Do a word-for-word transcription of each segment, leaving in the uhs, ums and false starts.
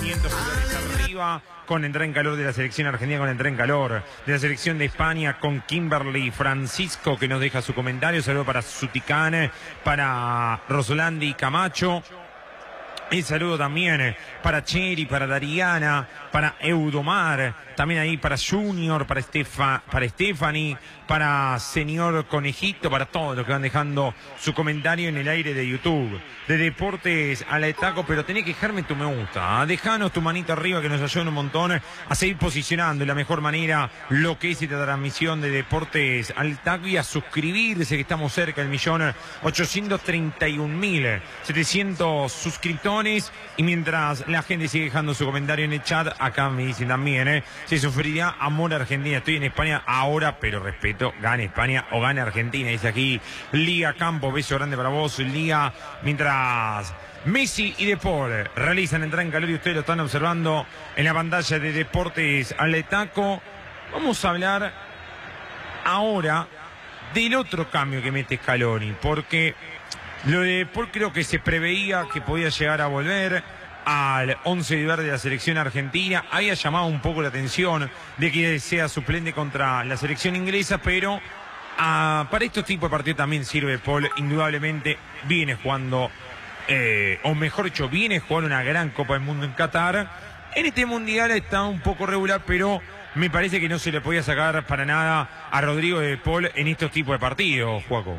quinientos pulgares arriba, con entrada en calor de la selección argentina, con entrada en calor de la selección de España, con Kimberly Francisco, que nos deja su comentario. Saludo para Suticane, para Rosolandi Camacho. Y saludo también para Cheri, para Dariana, para Eudomar, también ahí para Junior, para, Estefa, para Stephanie, para Señor Conejito, para todos los que van dejando su comentario en el aire de YouTube. De Deportes al Etaco, pero tenés que dejarme tu me gusta, ¿eh? Dejanos tu manito arriba que nos ayuda un montón a seguir posicionando de la mejor manera lo que es esta transmisión de Deportes al Etaco, y a suscribirse, que estamos cerca del millón ochocientos treinta y un mil setecientos suscriptores. Y mientras la gente sigue dejando su comentario en el chat, acá me dicen también, ¿eh? Se sufriría amor a Argentina. Estoy en España ahora, pero respeto, gane España o gane Argentina. Dice aquí Liga Campo, beso grande para vos, Liga. Mientras Messi y De Paul realizan entrada en calor y ustedes lo están observando en la pantalla de Deportes al Etaco, vamos a hablar ahora del otro cambio que mete Scaloni, porque lo de De Paul creo que se preveía que podía llegar a volver al once de de la selección argentina. Había llamado un poco la atención de que sea suplente contra la selección inglesa, pero ah, para estos tipos de partidos también sirve De Paul. Indudablemente viene jugando, eh, o mejor dicho, viene jugando una gran Copa del Mundo en Qatar. En este Mundial está un poco regular, pero me parece que no se le podía sacar para nada a Rodrigo De Paul en estos tipos de partidos, Joaco.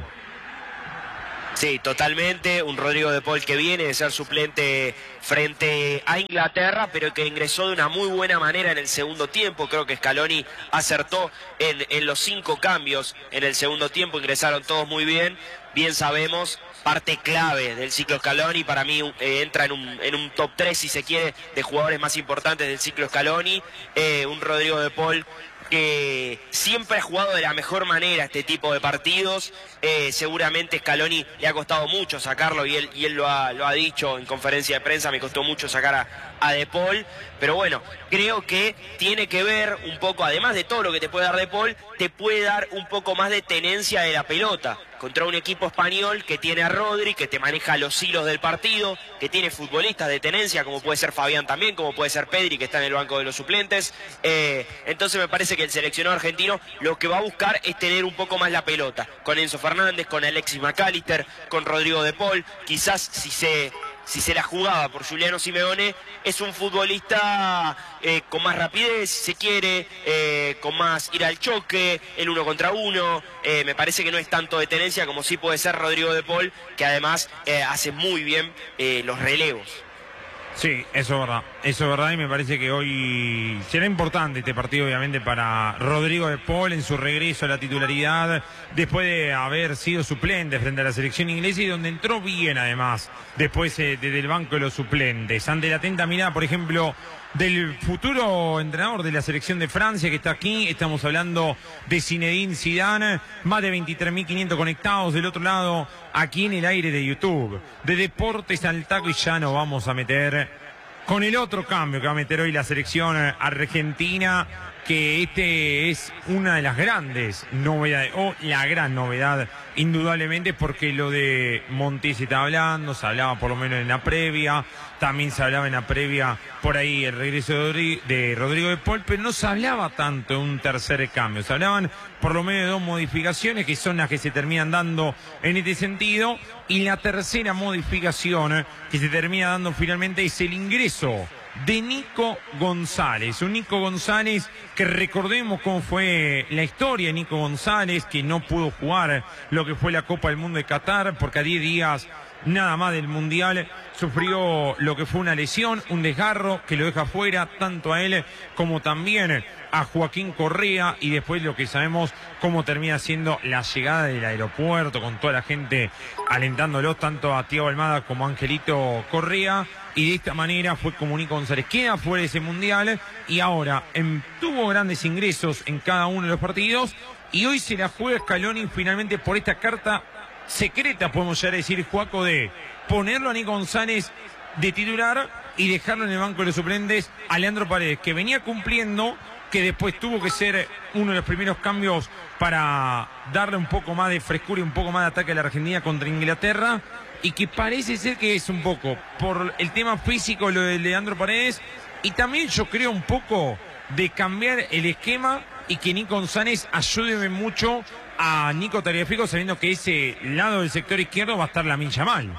Sí, totalmente. Un Rodrigo De Paul que viene de ser suplente frente a Inglaterra, pero que ingresó de una muy buena manera en el segundo tiempo. Creo que Scaloni acertó en, en los cinco cambios en el segundo tiempo. Ingresaron todos muy bien. Bien sabemos, parte clave del ciclo Scaloni. Para mí eh, entra en un, en un top tres, si se quiere, de jugadores más importantes del ciclo Scaloni. Eh, un Rodrigo De Paul que siempre ha jugado de la mejor manera este tipo de partidos. Eh, seguramente Scaloni le ha costado mucho sacarlo, y él, y él lo, ha, lo ha dicho en conferencia de prensa, me costó mucho sacar a, a De Paul, pero bueno, creo que tiene que ver un poco, además de todo lo que te puede dar De Paul, te puede dar un poco más de tenencia de la pelota contra un equipo español que tiene a Rodri, que te maneja los hilos del partido, que tiene futbolistas de tenencia, como puede ser Fabián también, como puede ser Pedri, que está en el banco de los suplentes. Eh, entonces me parece que el seleccionado argentino lo que va a buscar es tener un poco más la pelota, con Enzo Fernández, con Alexis McAllister, con Rodrigo De Paul. Quizás si se... si se la jugaba por Juliano Simeone, es un futbolista eh, con más rapidez, si se quiere, eh, con más ir al choque, el uno contra uno. Eh, me parece que no es tanto de tenencia como sí puede ser Rodrigo De Paul, que además eh, hace muy bien eh, los relevos. Sí, eso es verdad, eso es verdad, y me parece que hoy será importante este partido, obviamente, para Rodrigo De Paul en su regreso a la titularidad, después de haber sido suplente frente a la selección inglesa, y donde entró bien, además, después eh, desde el banco de los suplentes. Ante la atenta mirada, por ejemplo, del futuro entrenador de la selección de Francia, que está aquí, estamos hablando de Zinedine Zidane, más de veintitrés mil quinientos conectados del otro lado, aquí en el aire de YouTube, de Deportes al Taco, y ya nos vamos a meter con el otro cambio que va a meter hoy la selección argentina, que este es una de las grandes novedades, o la gran novedad, indudablemente, porque lo de Montiel se está hablando, se hablaba por lo menos en la previa, también se hablaba en la previa por ahí el regreso de Rodrigo De Paul, pero no se hablaba tanto de un tercer cambio, se hablaban por lo menos de dos modificaciones, que son las que se terminan dando en este sentido, y la tercera modificación que se termina dando finalmente es el ingreso de Nico González. Un Nico González que recordemos cómo fue la historia de Nico González, que no pudo jugar lo que fue la Copa del Mundo de Qatar, porque a diez días nada más del Mundial sufrió lo que fue una lesión, un desgarro que lo deja fuera tanto a él como también a Joaquín Correa, y después lo que sabemos cómo termina siendo la llegada del aeropuerto con toda la gente alentándolos, tanto a Thiago Almada como a Angelito Correa, y de esta manera fue como Nico González queda fuera de ese Mundial, y ahora en, tuvo grandes ingresos en cada uno de los partidos, y hoy se la juega Scaloni finalmente por esta carta secreta, podemos ya decir, Joaco, de ponerlo a Nico González de titular y dejarlo en el banco de los suplentes a Leandro Paredes, que venía cumpliendo, que después tuvo que ser uno de los primeros cambios para darle un poco más de frescura y un poco más de ataque a la Argentina contra Inglaterra, y que parece ser que es un poco por el tema físico lo de Leandro Paredes, y también yo creo un poco de cambiar el esquema y que Nico González ayude mucho a Nico Tagliafico, sabiendo que ese lado del sector izquierdo va a estar Lamine Yamal.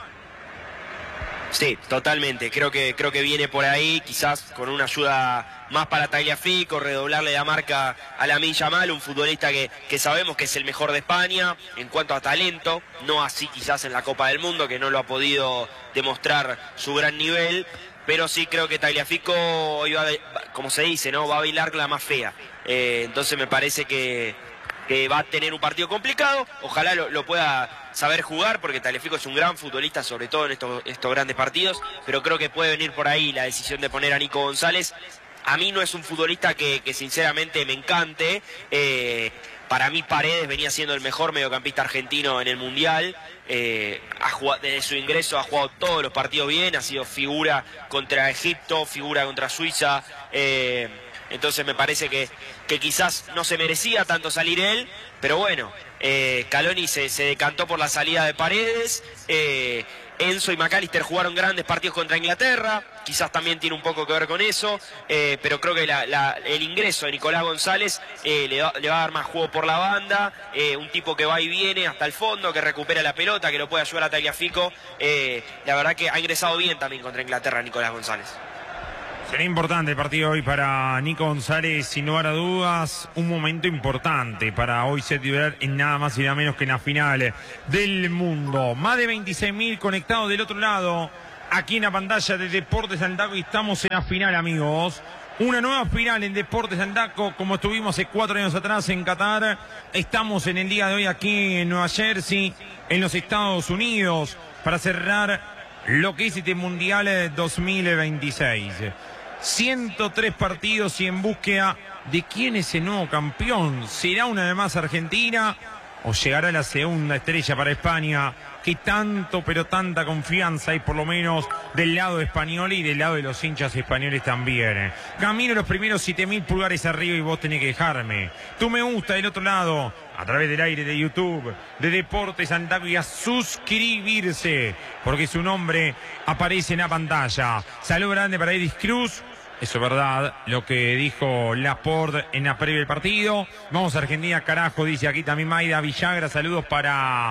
Sí, totalmente. Creo que, creo que viene por ahí, quizás con una ayuda más para Tagliafico, redoblarle la marca a Lamine Yamal, un futbolista que, que sabemos que es el mejor de España en cuanto a talento, no así quizás en la Copa del Mundo, que no lo ha podido demostrar su gran nivel, pero sí creo que Tagliafico hoy va a, como se dice, ¿no? Va a bailar la más fea. Eh, entonces me parece que, que va a tener un partido complicado, ojalá lo, lo pueda saber jugar, porque Tagliafico es un gran futbolista, sobre todo en estos, estos grandes partidos, pero creo que puede venir por ahí la decisión de poner a Nico González. A mí no es un futbolista que, que sinceramente me encante. Eh, para mí Paredes venía siendo el mejor mediocampista argentino en el Mundial. Eh, ha jugado, desde su ingreso ha jugado todos los partidos bien, ha sido figura contra Egipto, figura contra Suiza. Eh, entonces me parece que, que quizás no se merecía tanto salir él, pero bueno, eh, Scaloni se, se decantó por la salida de Paredes. eh, Enzo y McAllister jugaron grandes partidos contra Inglaterra, quizás también tiene un poco que ver con eso, eh, pero creo que la, la, el ingreso de Nicolás González eh, le, va, le va a dar más juego por la banda, eh, un tipo que va y viene hasta el fondo, que recupera la pelota, que lo puede ayudar a Tagliafico. Eh, la verdad que ha ingresado bien también contra Inglaterra Nicolás González. Será importante el partido hoy para Nico González, sin lugar a dudas, un momento importante para hoy ser titular en nada más y nada menos que en la final del mundo. Más de veintiséis mil conectados del otro lado, aquí en la pantalla de Deportes Andaco, y estamos en la final, amigos. Una nueva final en Deportes Andaco, como estuvimos hace cuatro años atrás en Qatar. Estamos en el día de hoy aquí en Nueva Jersey, en los Estados Unidos, para cerrar lo que es este Mundial dos mil veintiséis. ciento tres partidos y en búsqueda de quién es el nuevo campeón. ¿Será una vez más Argentina o llegará la segunda estrella para España? Que tanto, pero tanta confianza hay, por lo menos del lado español y del lado de los hinchas españoles también. Camino los primeros siete mil pulgares arriba y vos tenés que dejarme tu me gusta del otro lado, a través del aire de YouTube, de Deportes Andaco, y a suscribirse, porque su nombre aparece en la pantalla. Saludo grande para Edis Cruz. Eso es verdad, lo que dijo Laporte en la previa del partido. Vamos a Argentina, carajo, dice aquí también Maida Villagra. Saludos para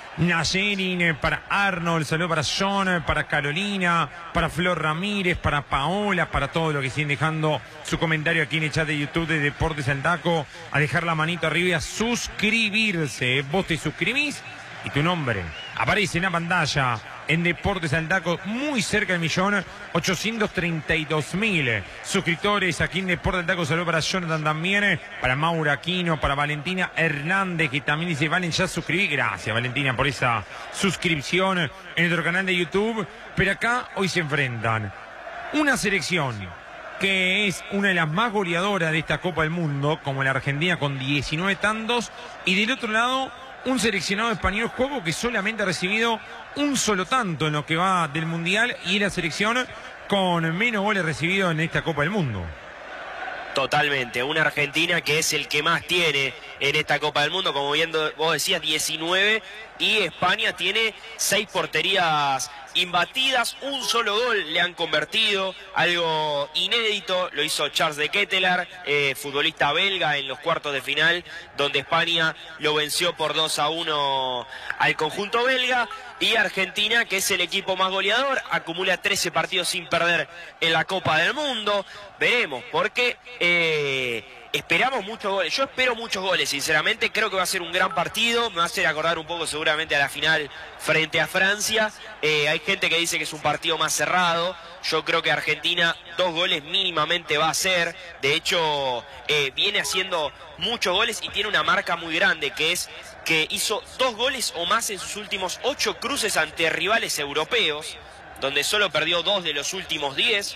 Nayerin, para Arnold, saludos para John, para Carolina, para Flor Ramírez, para Paola, para todos los que siguen dejando su comentario aquí en el chat de YouTube de Deportes Andaco. A dejar la manito arriba y a suscribirse. Vos te suscribís y tu nombre aparece en la pantalla en Deportes Andaco, muy cerca del millón ochocientos treinta y dos mil suscriptores aquí en Deportes Andaco. Saludos para Jonathan también, para Maura Aquino, para Valentina Hernández, que también dice: Valen, ya suscribí. Gracias, Valentina, por esa suscripción en nuestro canal de YouTube. Pero acá hoy se enfrentan una selección que es una de las más goleadoras de esta Copa del Mundo, como la Argentina, con diecinueve tantos, y del otro lado un seleccionado español, juego que solamente ha recibido un solo tanto en lo que va del Mundial, y es la selección con menos goles recibidos en esta Copa del Mundo. Totalmente, una Argentina que es el que más tiene en esta Copa del Mundo, como bien vos decías, diecinueve, y España tiene seis porterías imbatidas, un solo gol le han convertido, algo inédito, lo hizo Charles de Ketelaar, eh, futbolista belga, en los cuartos de final, donde España lo venció por dos a uno al conjunto belga. Y Argentina, que es el equipo más goleador, acumula trece partidos sin perder en la Copa del Mundo. Veremos, porque eh, esperamos muchos goles. Yo espero muchos goles, sinceramente. Creo que va a ser un gran partido. Me va a hacer acordar un poco seguramente a la final frente a Francia. Eh, hay gente que dice que es un partido más cerrado. Yo creo que Argentina dos goles mínimamente va a hacer. De hecho, eh, viene haciendo muchos goles y tiene una marca muy grande, que es que hizo dos goles o más en sus últimos ocho cruces ante rivales europeos, donde solo perdió dos de los últimos diez.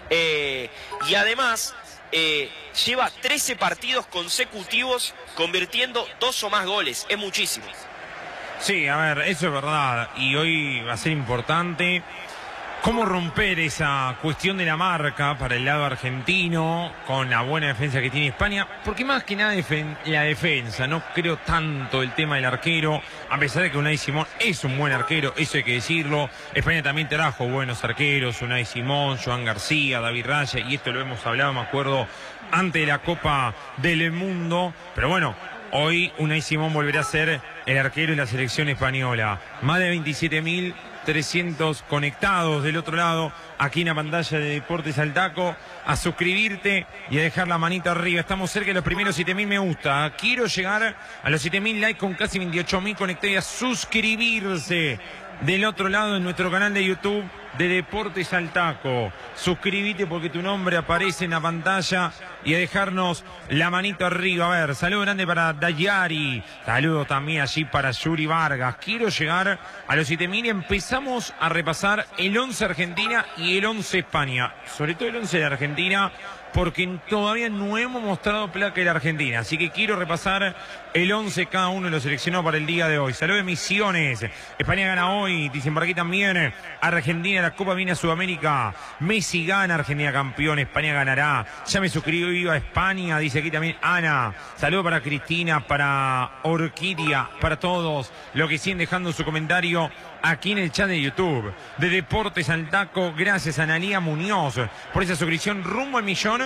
Eh, y además eh, lleva trece partidos consecutivos convirtiendo dos o más goles. Es muchísimo. Sí, a ver, eso es verdad. Y hoy va a ser importante cómo romper esa cuestión de la marca para el lado argentino con la buena defensa que tiene España, porque más que nada defen la defensa, no creo tanto el tema del arquero, a pesar de que Unai Simón es un buen arquero, eso hay que decirlo. España también trajo buenos arqueros, Unai Simón, Joan García, David Raya, y esto lo hemos hablado, me acuerdo, antes de la Copa del Mundo, pero bueno, hoy Unai Simón volverá a ser el arquero de la selección española. Más de veintisiete mil trescientos conectados del otro lado, aquí en la pantalla de Deportes al Taco. A suscribirte y a dejar la manita arriba. Estamos cerca de los primeros siete mil me gusta. Quiero llegar a los siete mil likes con casi veintiocho mil conectados y a suscribirse del otro lado en nuestro canal de YouTube de Deportes al Taco. Suscríbete porque tu nombre aparece en la pantalla y a dejarnos la manito arriba. A ver, saludo grande para Dayari, saludo también allí para Yuri Vargas. Quiero llegar a los siete mil y empezamos a repasar el once Argentina y el once España, sobre todo el once de Argentina, porque todavía no hemos mostrado placa de la Argentina, así que quiero repasar el once cada uno de los seleccionados para el día de hoy. Saludos de Misiones, España gana hoy, dicen por aquí también. Argentina, la Copa viene a Sudamérica, Messi gana, Argentina campeón, España ganará. Ya me suscribí a España, dice aquí también Ana. Saludos para Cristina, para Orquídea, para todos los que siguen dejando su comentario aquí en el chat de YouTube de Deportes al Taco. Gracias a Analía Muñoz por esa suscripción rumbo al millón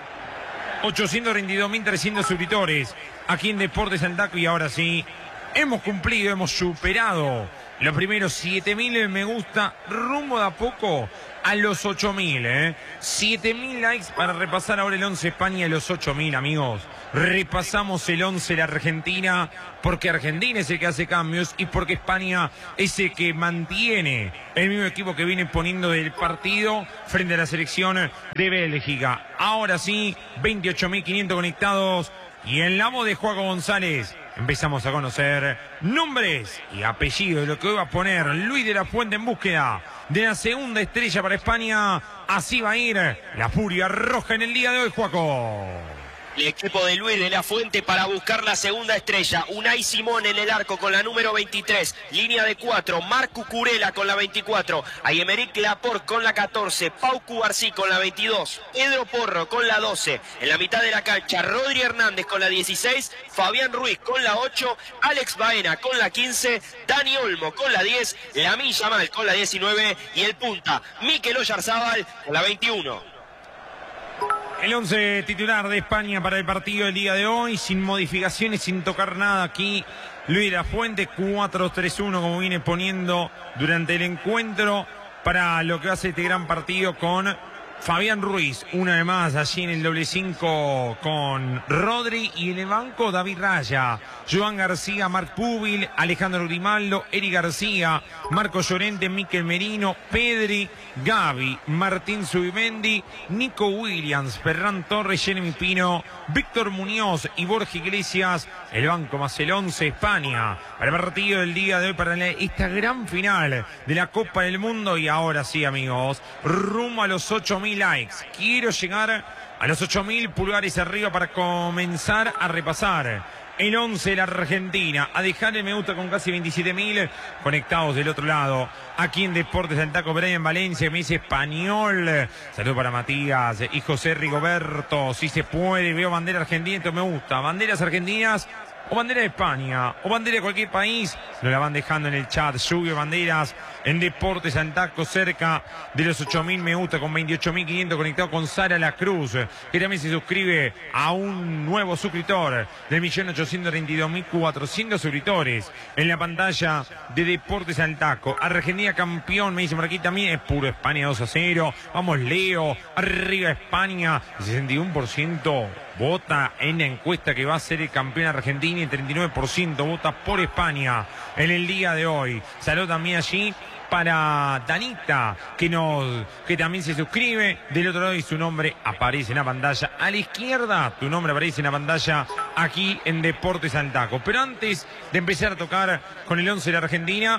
ochocientos veintidós mil trescientos suscriptores aquí en Deportes al Taco. Y ahora sí, hemos cumplido, hemos superado los primeros siete mil me gusta, rumbo de a poco a los ocho mil, ¿eh? siete mil likes para repasar ahora el once España y los ocho mil, amigos. Repasamos el once de la Argentina, porque Argentina es el que hace cambios y porque España es el que mantiene el mismo equipo que viene poniendo del partido frente a la selección de Bélgica. Ahora sí, veintiocho mil quinientos conectados y en la voz de Juaco González empezamos a conocer nombres y apellidos de lo que hoy va a poner Luis de la Fuente en búsqueda de la segunda estrella para España. Así va a ir la Furia Roja en el día de hoy, Juaco. El equipo de Luis de la Fuente para buscar la segunda estrella. Unai Simón en el arco con la número veintitrés. Línea de cuatro. Marco Curela con la veinticuatro. Aymeric Laporte con la catorce. Pau Cubarsí con la veintidós. Pedro Porro con la doce. En la mitad de la cancha, Rodri Hernández con la dieciséis. Fabián Ruiz con la ocho. Alex Baena con la quince. Dani Olmo con la diez. Lamine Yamal con la diecinueve. Y el punta, Mikel Oyarzábal con la veintiuno. El once titular de España para el partido del día de hoy, sin modificaciones, sin tocar nada aquí. Luis de la Fuente, cuatro tres uno como viene poniendo durante el encuentro para lo que va a ser este gran partido con Fabián Ruiz, una vez más allí en el doble cinco con Rodri y en el banco David Raya, Joan García, Marc Pubil, Alejandro Grimaldo, Eric García, Marco Llorente, Miquel Merino, Pedri, Gavi, Martín Zubimendi, Nico Williams, Ferran Torres, Jeremy Pino, Víctor Muñoz y Borja Iglesias. El banco más el once España para el partido del día de hoy, para esta gran final de la Copa del Mundo. Y ahora sí, amigos, rumbo a los ocho mil likes. Quiero llegar a los ocho mil pulgares arriba para comenzar a repasar el once de la Argentina, a dejar el me gusta con casi veintisiete mil conectados del otro lado. Aquí en Deportes del Taco, Brian Valencia me dice español. Saludos para Matías y José Rigoberto. Si se puede, veo bandera argentina, esto me gusta. Banderas argentinas o bandera de España o bandera de cualquier país, nos la van dejando en el chat. Lluvia banderas en Deportes al Taco, cerca de los ocho mil me gusta con veintiocho mil quinientos conectado con Sara La Cruz, que también se suscribe a un nuevo suscriptor del millón ochocientos veintidós mil cuatrocientos suscriptores en la pantalla de Deportes al Taco. Argentina campeón, me dice por aquí también, es puro España dos a cero. Vamos Leo, arriba España, el sesenta y uno por ciento vota en la encuesta que va a ser el campeón argentino y el treinta y nueve por ciento vota por España en el día de hoy. Saludos también allí para Danita, que nos que también se suscribe del otro lado y su nombre aparece en la pantalla. A la izquierda, tu nombre aparece en la pantalla aquí en Deportes al Taco. Pero antes de empezar a tocar con el once de la Argentina,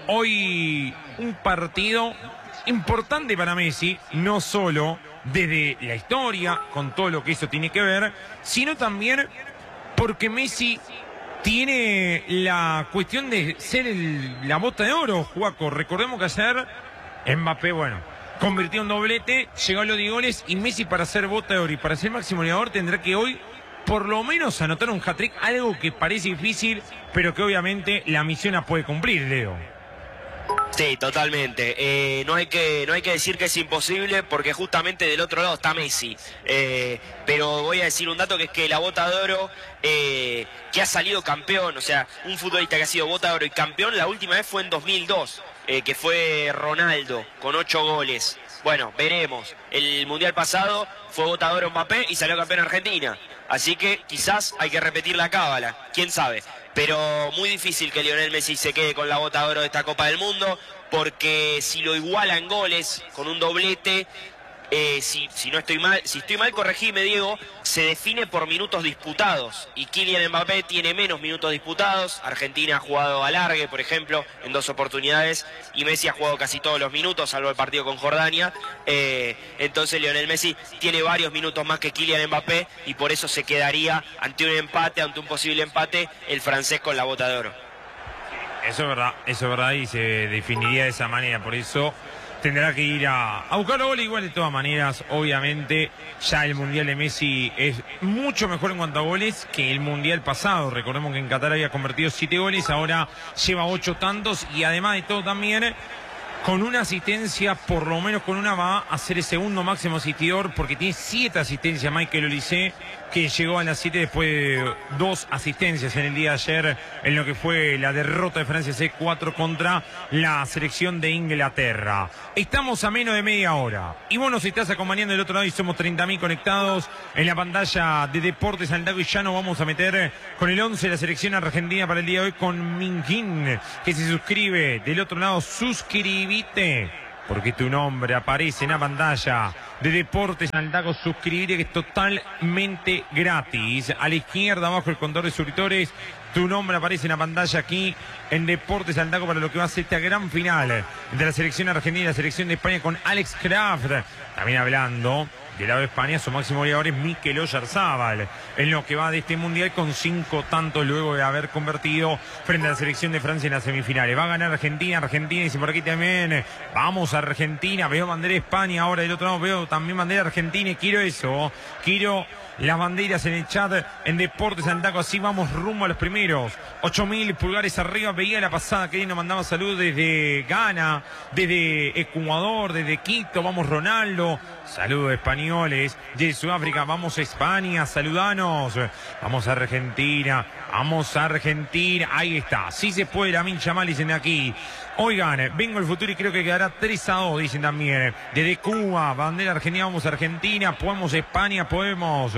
hoy un partido importante para Messi, no solo desde la historia, con todo lo que eso tiene que ver, sino también porque Messi tiene la cuestión de ser el, la bota de oro, Juaco. Recordemos que ayer Mbappé, bueno, convirtió un doblete, llegó a los diez goles y Messi para ser bota de oro y para ser máximo goleador tendrá que hoy por lo menos anotar un hat-trick, algo que parece difícil, pero que obviamente la misión la puede cumplir, Leo. Sí, totalmente. Eh, no hay que no hay que decir que es imposible porque justamente del otro lado está Messi. Eh, pero voy a decir un dato que es que la bota de oro, eh, que ha salido campeón, o sea, un futbolista que ha sido bota de oro y campeón, la última vez fue en dos mil dos, eh, que fue Ronaldo, con ocho goles. Bueno, veremos. El Mundial pasado fue bota de oro Mbappé y salió campeón Argentina. Así que quizás hay que repetir la cábala, quién sabe. Pero muy difícil que Lionel Messi se quede con la bota de oro de esta Copa del Mundo, porque si lo iguala en goles con un doblete, eh, si, si no estoy mal, si estoy mal, corregime, Diego, se define por minutos disputados y Kylian Mbappé tiene menos minutos disputados. Argentina ha jugado alargue, por ejemplo, en dos oportunidades y Messi ha jugado casi todos los minutos, salvo el partido con Jordania. Eh, entonces Lionel Messi tiene varios minutos más que Kylian Mbappé y por eso se quedaría ante un empate, ante un posible empate, el francés con la bota de oro. Eso es verdad, eso es verdad y se definiría de esa manera, por eso tendrá que ir a, a buscar gol. Igual de todas maneras, obviamente ya el Mundial de Messi es mucho mejor en cuanto a goles que el Mundial pasado. Recordemos que en Qatar había convertido siete goles, ahora lleva ocho tantos y además de todo también con una asistencia, por lo menos con una va a ser el segundo máximo asistidor porque tiene siete asistencias Michael Olise, que llegó a las siete después de dos asistencias en el día de ayer en lo que fue la derrota de Francia seis cuatro contra la selección de Inglaterra. Estamos a menos de media hora y vos nos estás acompañando del otro lado y somos treinta mil conectados en la pantalla de Deportes Aldaco y ya nos vamos a meter con el once de la selección argentina para el día de hoy con Minjin, que se suscribe del otro lado. Suscribite porque tu nombre aparece en la pantalla de Deportes Aldaco. Suscribirte, que es totalmente gratis. A la izquierda, abajo el contador de suscriptores, tu nombre aparece en la pantalla aquí en Deportes Aldaco para lo que va a ser esta gran final de la selección argentina y la selección de España con Alex Kraft. También hablando del lado de España, su máximo goleador es Mikel Oyarzábal, en lo que va de este mundial con cinco tantos luego de haber convertido frente a la selección de Francia en las semifinales. Va a ganar Argentina, Argentina, dice por aquí también, vamos a Argentina, veo bandera de España, ahora del otro lado veo también bandera argentina y quiero eso, quiero las banderas en el chat en Deportes Aldaco, así vamos rumbo a los primeros ocho mil pulgares arriba. Veía la pasada que nos mandaba saludos desde Ghana, desde Ecuador, desde Quito, vamos Ronaldo, saludos españoles, de Sudáfrica, vamos a España, saludanos, vamos a Argentina, vamos a Argentina, ahí está, sí se puede, Lamin Yamal dicen aquí. Oigan, vengo el futuro y creo que quedará tres a dos, dicen también. Desde Cuba, bandera argentina, vamos a Argentina, podemos España, podemos.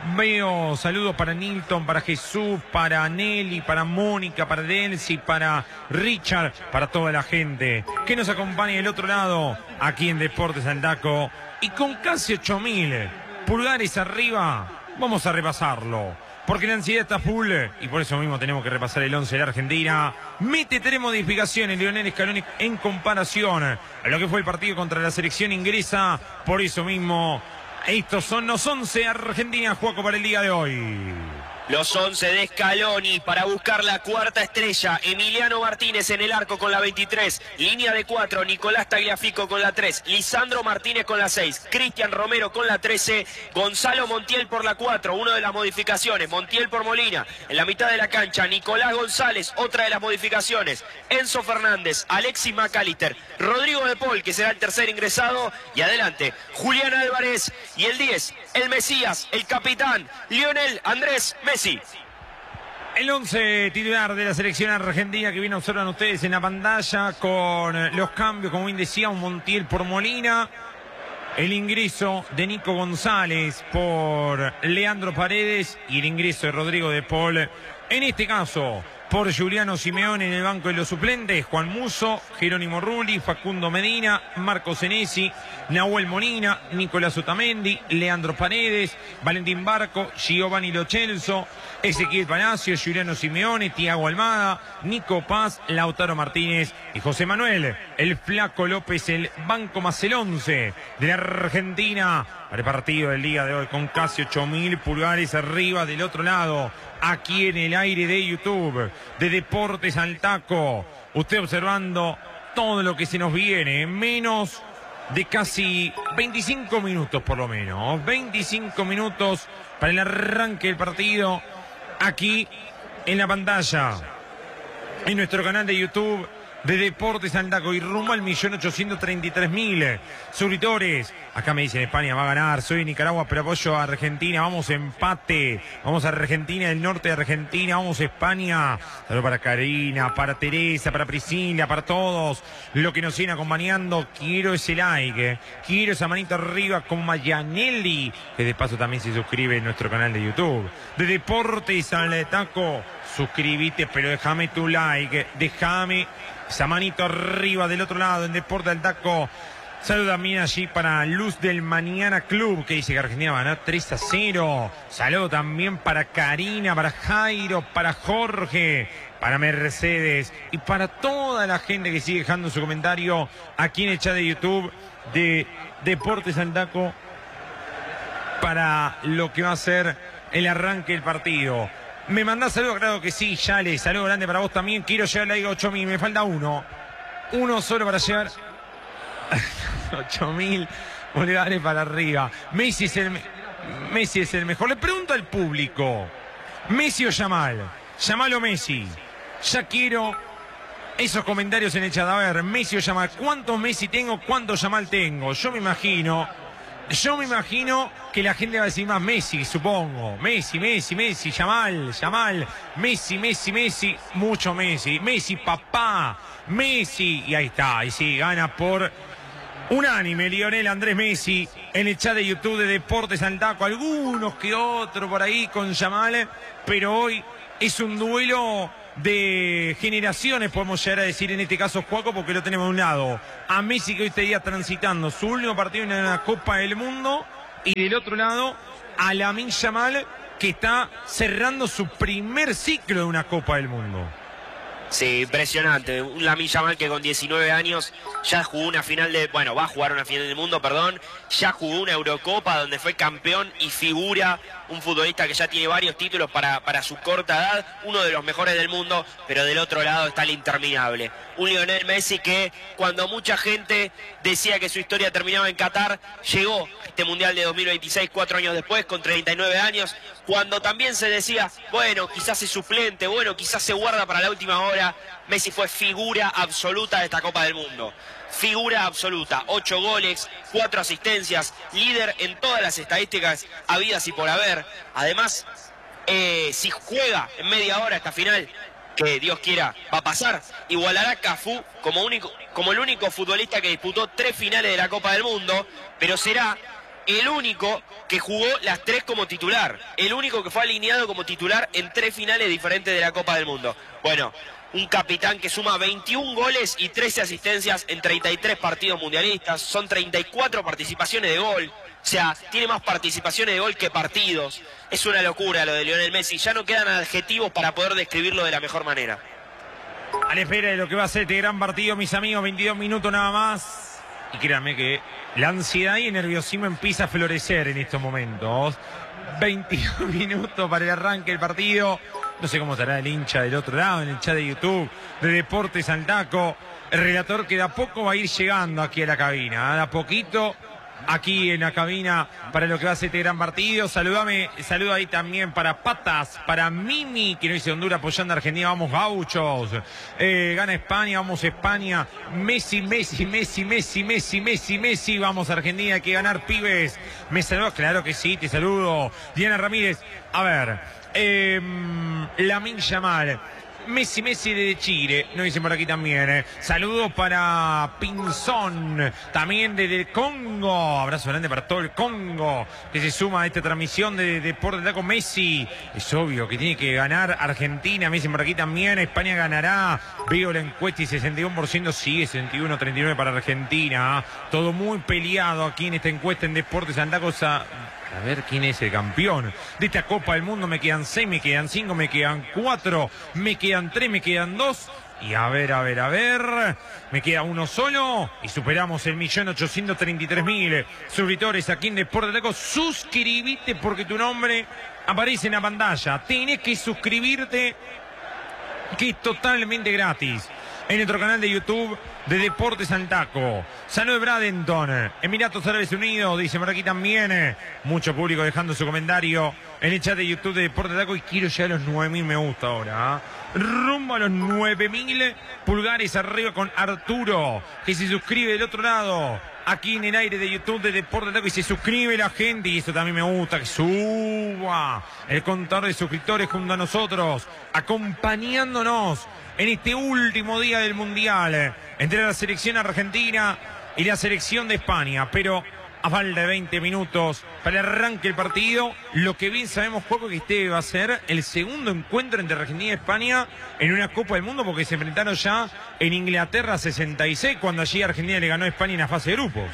Veo saludos para Nilton, para Jesús, para Nelly, para Mónica, para Delcy, para Richard, para toda la gente que nos acompaña del otro lado, aquí en Deportes Aldaco. Y con casi ocho mil pulgares arriba, vamos a repasarlo. Porque la ansiedad está full y por eso mismo tenemos que repasar el once de la Argentina. Mete tres modificaciones Lionel Scaloni en comparación a lo que fue el partido contra la selección inglesa. Por eso mismo, estos son los once de Argentina, Juaco, para el día de hoy. Los once de Scaloni para buscar la cuarta estrella. Emiliano Martínez en el arco con la veintitrés. Línea de cuatro, Nicolás Tagliafico con la tres. Lisandro Martínez con la seis. Cristian Romero con la trece. Gonzalo Montiel por la cuatro. Una de las modificaciones. Montiel por Molina. En la mitad de la cancha, Nicolás González. Otra de las modificaciones. Enzo Fernández. Alexis McAllister. Rodrigo de Paul, que será el tercer ingresado. Y adelante, Julián Álvarez. Y el diez, el Mesías, el capitán, Lionel Andrés Messi. Messi. El once titular de la selección argentina que bien observan ustedes en la pantalla con los cambios, como bien decía, un Montiel por Molina, el ingreso de Nico González por Leandro Paredes y el ingreso de Rodrigo de Paul, en este caso por Juliano Simeone en el banco de los suplentes, Juan Musso, Jerónimo Rulli, Facundo Medina, Marco Senesi, Nahuel Molina, Nicolás Otamendi, Leandro Paredes, Valentín Barco, Giovanni Lo Celso, Ezequiel Palacio, Juliano Simeone, Thiago Almada, Nico Paz, Lautaro Martínez y José Manuel, el Flaco López, el banco más el once de la Argentina para el partido del día de hoy con casi ocho mil pulgares arriba. Del otro lado, aquí en el aire de YouTube de Deportes Aldaco, usted observando todo lo que se nos viene en menos de casi veinticinco minutos por lo menos. veinticinco minutos para el arranque del partido aquí en la pantalla, en nuestro canal de YouTube de Deportes Aldaco, y rumbo al millón ochocientos treinta y tres mil suscriptores. Acá me dicen España va a ganar, soy de Nicaragua pero apoyo a Argentina, vamos empate, vamos a Argentina, del norte de Argentina, vamos a España. Saludos para Karina, para Teresa, para Priscila, para todos lo que nos siguen acompañando. Quiero ese like, eh. quiero esa manita arriba con Mayanelli, que de paso también se suscribe en nuestro canal de YouTube de Deportes Aldaco. Suscríbete, pero déjame tu like, déjame esa manito arriba del otro lado en Deportes Aldaco. Saludos también allí para Luz del Mañana Club, que dice que Argentina va a ganar tres a cero. Saludos también para Karina, para Jairo, para Jorge, para Mercedes y para toda la gente que sigue dejando su comentario aquí en el chat de YouTube de Deportes Aldaco para lo que va a ser el arranque del partido. ¿Me mandás saludos? Claro que sí, Yale. Saludo grande para vos también. Quiero llegar a la ocho mil. Me falta uno. Uno solo para llegar. ocho mil bolívares para arriba. Messi es, el me... Messi es el mejor. Le pregunto al público. ¿Messi o Yamal? Yamal o Messi. Ya quiero esos comentarios en el chat. A ver, Messi o Yamal. ¿Cuántos Messi tengo? ¿Cuántos Yamal tengo? Yo me imagino... Yo me imagino que la gente va a decir más Messi, supongo. Messi, Messi, Messi, Yamal, Yamal, Messi, Messi, Messi, mucho Messi. Messi, papá, Messi. Y ahí está, y sí, gana por unánime Lionel Andrés Messi en el chat de YouTube de Deportes Aldaco. Algunos que otros por ahí con Yamal, pero hoy es un duelo de generaciones, podemos llegar a decir en este caso, Juaco, porque lo tenemos de un lado a Messi, que hoy estaría transitando su último partido en la Copa del Mundo, y del otro lado a Lamine Yamal, que está cerrando su primer ciclo de una Copa del Mundo. Sí, impresionante. Un Lamine Yamal que con diecinueve años ya jugó una final de... Bueno, va a jugar una final del mundo, perdón. Ya jugó una Eurocopa donde fue campeón y figura. Un futbolista que ya tiene varios títulos para, para su corta edad. Uno de los mejores del mundo, pero del otro lado está el interminable. Un Lionel Messi que cuando mucha gente decía que su historia terminaba en Qatar, llegó este Mundial de dos mil veintiséis, cuatro años después, con treinta y nueve años. Cuando también se decía, bueno, quizás es suplente, bueno, quizás se guarda para la última hora. Messi fue figura absoluta de esta Copa del Mundo. Figura absoluta, ocho goles, cuatro asistencias, líder en todas las estadísticas habidas y por haber. Además, eh, si juega en media hora esta final, que Dios quiera va a pasar, igualará a Cafú como, único, como el único futbolista que disputó tres finales de la Copa del Mundo, pero será el único que jugó las tres como titular, el único que fue alineado como titular en tres finales diferentes de la Copa del Mundo. Bueno, un capitán que suma veintiún goles y trece asistencias en treinta y tres partidos mundialistas. Son treinta y cuatro participaciones de gol. O sea, tiene más participaciones de gol que partidos. Es una locura lo de Lionel Messi. Ya no quedan adjetivos para poder describirlo de la mejor manera. A la espera de lo que va a ser este gran partido, mis amigos, veintidós minutos nada más. Y créanme que la ansiedad y el nerviosismo empieza a florecer en estos momentos. veintidós minutos para el arranque del partido. No sé cómo estará el hincha del otro lado, en el chat de YouTube de Deportes Aldaco. El relator que de a poco va a ir llegando aquí a la cabina. De a poquito aquí en la cabina para lo que va a ser este gran partido. Saludame, saludo ahí también para Patas, para Mimi, que nos dice Honduras apoyando a Argentina. Vamos gauchos. Eh, gana España, vamos España. Messi, Messi, Messi, Messi, Messi, Messi, Messi. Vamos Argentina, hay que ganar, pibes. Me saludas, claro que sí, te saludo. Diana Ramírez, a ver. Eh, Lamine Yamal, Messi, Messi de Chile, nos dicen por aquí también. Eh. Saludos para Pinzón, también desde el Congo. Abrazo grande para todo el Congo que se suma a esta transmisión de Deportes Aldaco. Messi, es obvio que tiene que ganar Argentina. Me dicen por aquí también, España ganará. Veo la encuesta y sesenta y uno por ciento sigue, sesenta y uno a treinta y nueve para Argentina. Todo muy peleado aquí en esta encuesta en Deportes Aldaco. A ver quién es el campeón de esta Copa del Mundo. Me quedan seis, me quedan cinco, me quedan cuatro, me quedan tres, me quedan dos. Y a ver, a ver, a ver. Me queda uno solo. Y superamos el millón ochocientos treinta y tres mil suscriptores aquí en Deportes Aldaco. Suscríbete porque tu nombre aparece en la pantalla. Tenés que suscribirte, que es totalmente gratis. en nuestro canal de YouTube de Deportes al Taco. Saludos de Bradenton, Emiratos Árabes Unidos, dice por aquí también. Mucho público dejando su comentario en el chat de YouTube de Deportes al Taco. Y quiero llegar a los nueve mil me gusta ahora. ¿eh? Rumbo a los nueve mil pulgares arriba con Arturo, que se suscribe del otro lado, aquí en el aire de YouTube de Deportes al Taco, y se suscribe la gente, y eso también me gusta, que suba el contador de suscriptores junto a nosotros, acompañándonos en este último día del Mundial entre la selección argentina y la selección de España. Pero a falta de veinte minutos para el arranque del partido, lo que bien sabemos, Juaco, que este va a ser el segundo encuentro entre Argentina y España en una Copa del Mundo, porque se enfrentaron ya en Inglaterra sesenta y seis, cuando allí Argentina le ganó a España en la fase de grupos.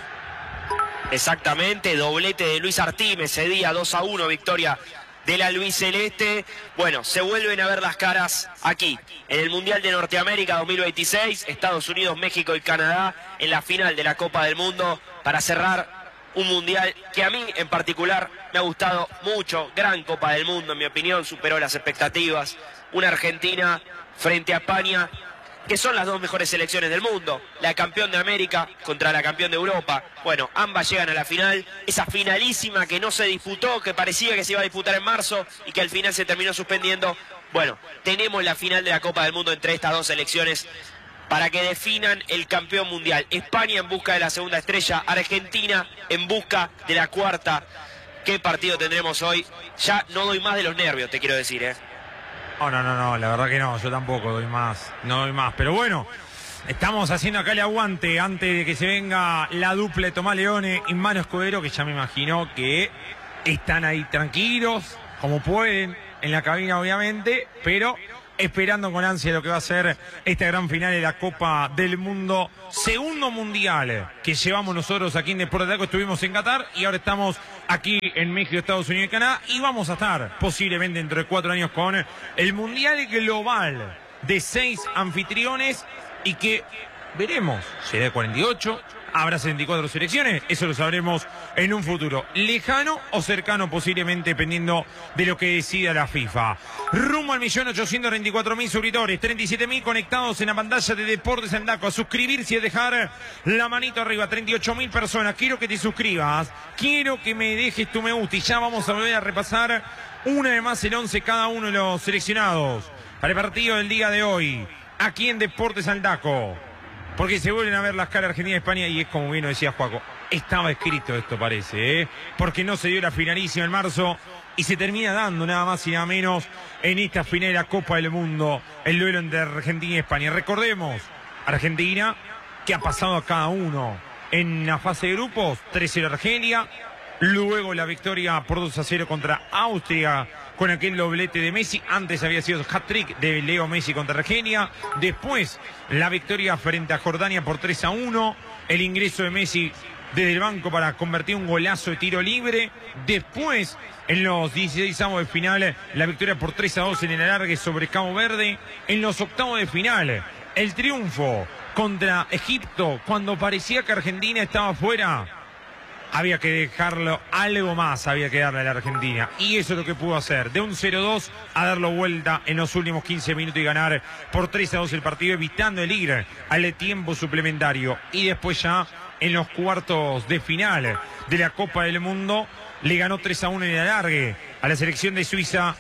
Exactamente, doblete de Luis Artime ese día, dos a uno, victoria de la albiceleste. Bueno, se vuelven a ver las caras aquí, en el Mundial de Norteamérica dos mil veintiséis, Estados Unidos, México y Canadá, en la final de la Copa del Mundo, para cerrar un Mundial que a mí en particular me ha gustado mucho. Gran Copa del Mundo, en mi opinión, superó las expectativas. Una Argentina frente a España, que son las dos mejores selecciones del mundo. La campeón de América contra la campeón de Europa. Bueno, ambas llegan a la final. Esa finalísima que no se disputó, que parecía que se iba a disputar en marzo y que al final se terminó suspendiendo. Bueno, tenemos la final de la Copa del Mundo entre estas dos selecciones para que definan el campeón mundial. España en busca de la segunda estrella, Argentina en busca de la cuarta. ¿Qué partido tendremos hoy? Ya no doy más de los nervios, te quiero decir, ¿eh? Oh, no, no, no, la verdad que no, yo tampoco doy más, no doy más. Pero bueno, estamos haciendo acá el aguante antes de que se venga la dupla de Tomás Leone y Mano Escudero, que ya me imagino que están ahí tranquilos, como pueden, en la cabina obviamente, pero esperando con ansia lo que va a ser esta gran final de la Copa del Mundo. Segundo mundial que llevamos nosotros aquí en Deportes al Taco. Estuvimos en Qatar y ahora estamos aquí en México, Estados Unidos y Canadá. Y vamos a estar posiblemente dentro de cuatro años con el Mundial Global de seis anfitriones, y que veremos, será de cuarenta y ocho, habrá setenta y cuatro selecciones, eso lo sabremos en un futuro lejano o cercano, posiblemente dependiendo de lo que decida la FIFA. Rumbo al millón ochocientos treinta y cuatro mil suscriptores, treinta y siete mil conectados en la pantalla de Deportes al Taco. A suscribirse y a dejar la manito arriba, treinta y ocho mil personas. Quiero que te suscribas, quiero que me dejes tu me gusta, y ya vamos a volver a repasar una vez más el once cada uno de los seleccionados para el partido del día de hoy aquí en Deportes al Taco, porque se vuelven a ver las caras Argentina y España, y es como bien lo decía Juaco, estaba escrito esto, parece, ¿eh? Porque no se dio la finalísima en marzo y se termina dando nada más y nada menos en esta final de la Copa del Mundo, el duelo entre Argentina y España. Recordemos, Argentina, que ha pasado a cada uno en la fase de grupos, tres cero Argelia, luego la victoria por dos a cero contra Austria con aquel doblete de Messi. Antes había sido hat-trick de Leo Messi contra Argelia. Después la victoria frente a Jordania por tres a uno. El ingreso de Messi desde el banco para convertir un golazo de tiro libre. Después, en los dieciséis avos de final, la victoria por tres a dos en el alargue sobre Cabo Verde. En los octavos de final, el triunfo contra Egipto, cuando parecía que Argentina estaba fuera. Había que dejarlo algo más, había que darle a la Argentina. Y eso es lo que pudo hacer. De un cero dos a darlo vuelta en los últimos quince minutos y ganar por tres a dos el partido, evitando el ir al tiempo suplementario. Y después ya en los cuartos de final de la Copa del Mundo le ganó tres a uno en el alargue a la selección de Suiza.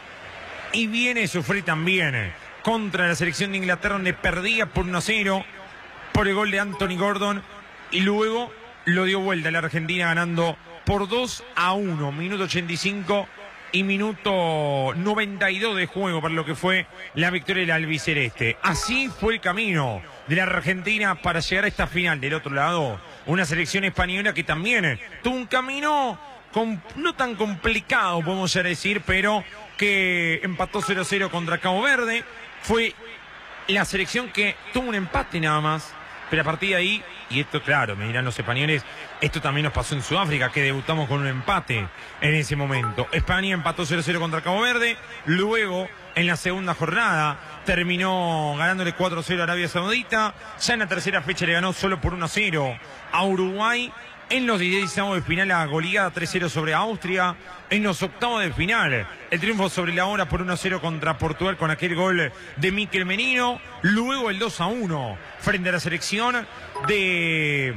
Y viene a sufrir también contra la selección de Inglaterra, donde perdía por uno a cero por el gol de Anthony Gordon. Y luego lo dio vuelta a la Argentina ganando por dos a uno, minuto ochenta y cinco y minuto noventa y dos de juego para lo que fue la victoria del albiceleste. Así fue el camino de la Argentina para llegar a esta final. Del otro lado, una selección española que también tuvo un camino con, no tan complicado, podemos ya decir, pero que empató cero a cero contra Cabo Verde. Fue la selección que tuvo un empate nada más. Pero a partir de ahí, y esto claro, me dirán los españoles, esto también nos pasó en Sudáfrica, que debutamos con un empate en ese momento. España empató cero a cero contra Cabo Verde, luego en la segunda jornada terminó ganándole cuatro a cero a Arabia Saudita, ya en la tercera fecha le ganó solo por uno a cero a Uruguay, En los dieciséis de final, la goleada tres cero sobre Austria. En los octavos de final, el triunfo sobre la hora por uno a cero contra Portugal con aquel gol de Mikel Merino. Luego el dos a uno frente a la selección de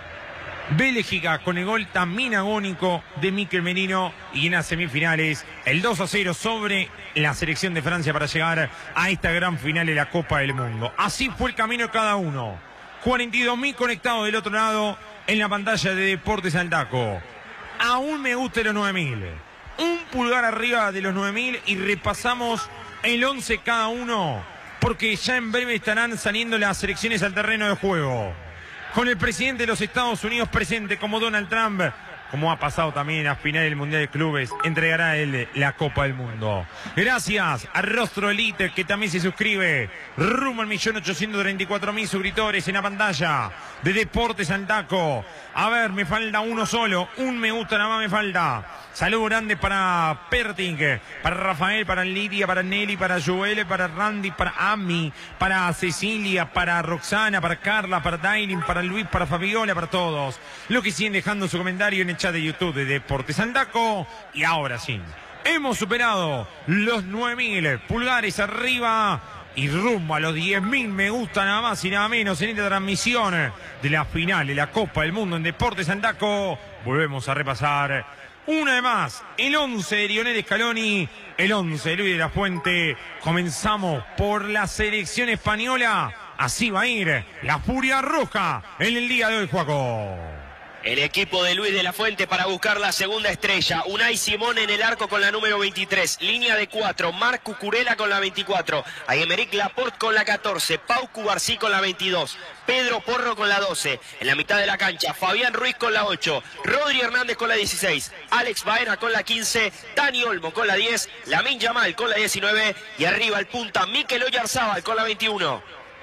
Bélgica con el gol también agónico de Mikel Merino. Y en las semifinales, el dos a cero sobre la selección de Francia para llegar a esta gran final de la Copa del Mundo. Así fue el camino de cada uno. cuarenta y dos mil conectados del otro lado en la pantalla de Deportes al Taco. Aún me gusta los nueve mil. Un pulgar arriba de los nueve mil y repasamos el once cada uno, porque ya en breve estarán saliendo las selecciones al terreno de juego. Con el presidente de los Estados Unidos presente como Donald Trump, como ha pasado también en la final del Mundial de Clubes, entregará él la Copa del Mundo. Gracias a Rostro Elite, que también se suscribe. Rumbo al millón ochocientos treinta y cuatro mil suscriptores en la pantalla de Deportes al Taco. A ver, me falta uno solo. Un me gusta nada más me falta. Saludo grande para Perting, para Rafael, para Lidia, para Nelly, para Joel, para Randy, para Ami, para Cecilia, para Roxana, para Carla, para Dailin, para Luis, para Fabiola, para todos. Lo que siguen dejando su comentario en el chat de YouTube de Deportes al Taco. Y ahora sí, hemos superado los nueve mil pulgares arriba y rumbo a los diez mil me gusta nada más y nada menos en esta transmisión de la final de la Copa del Mundo en Deportes al Taco. Volvemos a repasar una vez más el once de Lionel Scaloni, el once de Luis de la Fuente. Comenzamos por la selección española. Así va a ir la Furia Roja en el día de hoy, Juaco. El equipo de Luis de la Fuente para buscar la segunda estrella. Unai Simón en el arco con la número veintitrés. Línea de cuatro. Marc Cucurella con la veinticuatro. Aymeric Laporte con la catorce. Pau Cubarsí con la veintidós. Pedro Porro con la doce. En la mitad de la cancha, Fabián Ruiz con la ocho. Rodri Hernández con la dieciséis. Alex Baena con la quince. Dani Olmo con la diez. Lamine Yamal con la diecinueve. Y arriba el punta Mikel Oyarzábal con la veintiuno.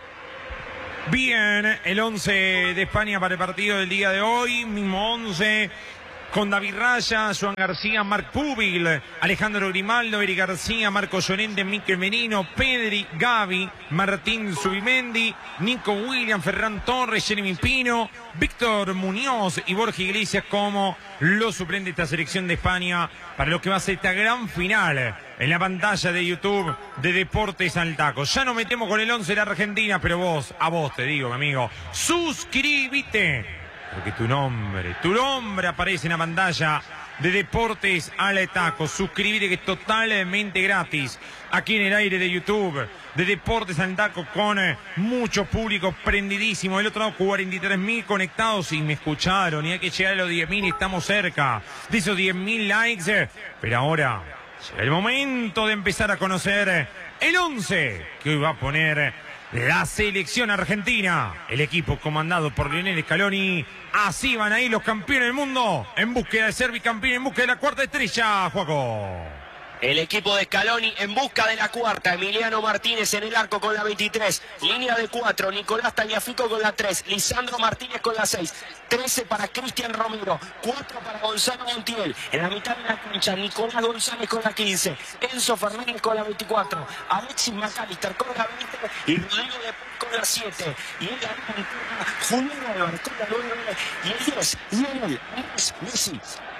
Bien, el once de España para el partido del día de hoy, mismo once, con David Raya, Joan García, Marc Pubil, Alejandro Grimaldo, Eric García, Marco Llorente, Mikel Merino, Pedri, Gavi, Martín Zubimendi, Nico Williams, Ferran Torres, Jeremy Pino, Víctor Muñoz y Borja Iglesias como los suplentes de esta selección de España para lo que va a ser esta gran final en la pantalla de YouTube de Deportes al Taco. Ya nos metemos con el once de la Argentina, pero vos, a vos te digo, mi amigo, suscríbete, porque tu nombre, tu nombre aparece en la pantalla de Deportes al Taco. Suscríbete, que es totalmente gratis, aquí en el aire de YouTube de Deportes al Taco, con eh, mucho público prendidísimo. Del otro lado, cuarenta y tres mil conectados y me escucharon, y hay que llegar a los diez mil y estamos cerca de esos diez mil likes, eh. Pero ahora llega el momento de empezar a conocer el once que hoy va a poner la selección argentina, el equipo comandado por Lionel Scaloni. Así van ahí los campeones del mundo en búsqueda de ser bicampeón, en búsqueda de la cuarta estrella, Juaco. El equipo de Scaloni en busca de la cuarta. Emiliano Martínez en el arco con la veintitrés. Línea de cuatro. Nicolás Tagliafico con la tres. Lisandro Martínez con la seis. trece para Cristian Romero. cuatro para Gonzalo Montiel. En la mitad de la cancha, Nicolás González con la quince. Enzo Fernández con la veinticuatro. Alexis McAllister con la veinte. Y Rodrigo de Paul con la siete. Y en la veintiuno, Julián Álvarez con la nueve. Y el diez, Lionel Messi.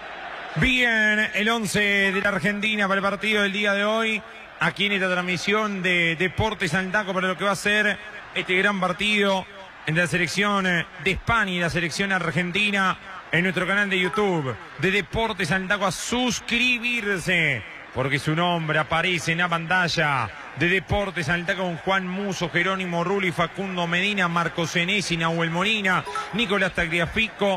Bien, el once de la Argentina para el partido del día de hoy, aquí en esta transmisión de Deportes al Taco, para lo que va a ser este gran partido entre la selección de España y la selección argentina en nuestro canal de YouTube de Deportes al Taco. A suscribirse, porque su nombre aparece en la pantalla de Deportes al Taco, con Juan Muso, Jerónimo Rulli, Facundo Medina, Marco Senesi, Nahuel Molina, Nicolás Tagliafico,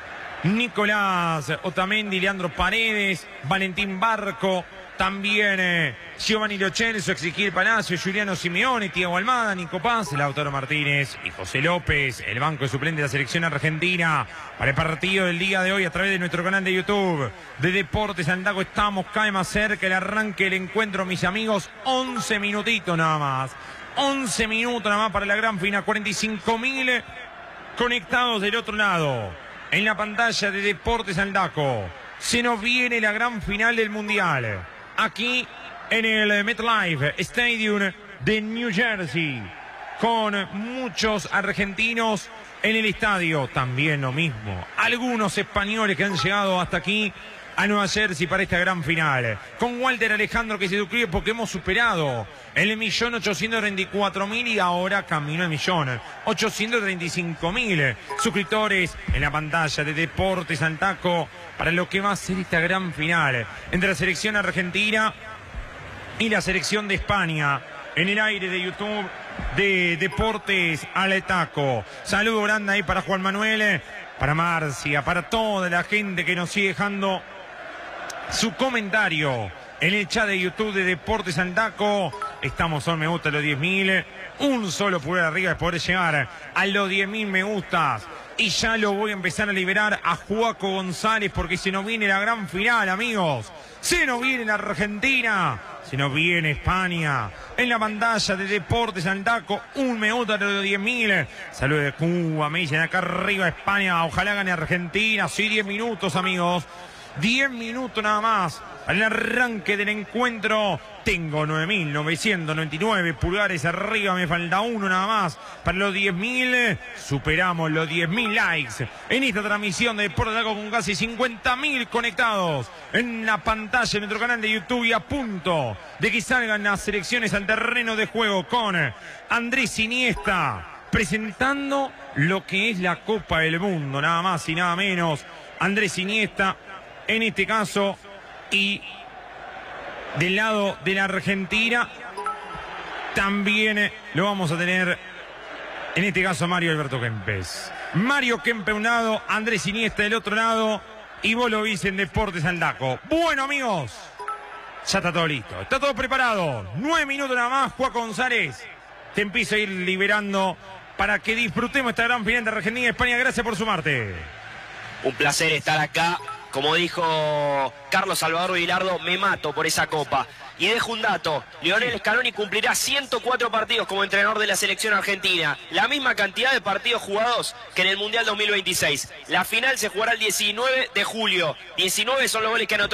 Nicolás Otamendi, Leandro Paredes, Valentín Barco, también eh, Giovanni Lo Celso, Ezequiel Palacio, Juliano Simeone, Thiago Almada, Nico Paz, Lautaro Martínez y José López, el banco de suplente de la selección argentina para el partido del día de hoy a través de nuestro canal de YouTube de Deportes al Taco. Estamos cada vez más cerca del arranque del encuentro, mis amigos. once minutitos nada más, once minutos nada más para la gran final. Cuarenta y cinco mil conectados del otro lado en la pantalla de Deportes al Taco. Se nos viene la gran final del Mundial, aquí en el MetLife Stadium de New Jersey, con muchos argentinos En el estadio también lo mismo. Algunos españoles que han llegado hasta aquí a Nueva Jersey para esta gran final. Con Walter Alejandro que se suscribe porque hemos superado el millón ochocientos treinta y cuatro mil y ahora camino al millón ochocientos treinta y cinco mil suscriptores en la pantalla de Deportes Antaco para lo que va a ser esta gran final entre la selección argentina y la selección de España. En el aire de YouTube de Deportes Antaco. Saludo grande ahí para Juan Manuel, para Marcia, para toda la gente que nos sigue dejando su comentario en el chat de YouTube de Deportes Antaco. Estamos a me gusta los diez mil. Un solo pulgar arriba es poder llegar a los diez mil me gustas. Y ya lo voy a empezar a liberar a Joaco González porque se nos viene la gran final, amigos. Se nos viene la Argentina. Se nos viene España. En la pantalla de Deportes Antaco, un me gusta de los diez mil. Saludos de Cuba, me dicen acá arriba España. Ojalá gane Argentina. Sí, diez minutos, amigos. diez minutos nada más al arranque del encuentro. Tengo nueve mil novecientos noventa y nueve pulgares arriba, me falta uno nada más para los diez mil. Superamos los diez mil likes en esta transmisión de Deportes Antaco con casi cincuenta mil conectados en la pantalla de nuestro canal de YouTube y a punto de que salgan las selecciones al terreno de juego con Andrés Iniesta presentando lo que es la Copa del Mundo, nada más y nada menos. Andrés Iniesta en este caso, y del lado de la Argentina también lo vamos a tener en este caso Mario Alberto Kempes. Mario Kempes un lado, Andrés Iniesta del otro lado y vos lo viste en Deportes Antaco. Bueno, amigos, ya está todo listo, está todo preparado. Nueve minutos nada más, Juan González te empiezo a ir liberando para que disfrutemos esta gran final de Argentina y España. Gracias por sumarte. Un placer estar acá. Como dijo Carlos Salvador Vilardo, me mato por esa copa. Y dejo un dato, Lionel Scaloni cumplirá ciento cuatro partidos como entrenador de la selección argentina. La misma cantidad de partidos jugados que en el Mundial dos mil veintiséis. La final se jugará el diecinueve de julio. diecinueve son los goles que anotó